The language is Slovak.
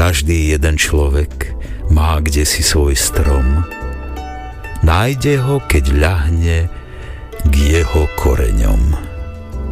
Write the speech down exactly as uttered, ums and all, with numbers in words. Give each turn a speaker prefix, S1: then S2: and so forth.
S1: Každý jeden človek má kdesi svoj strom. Nájde ho, keď ľahne k jeho koreňom.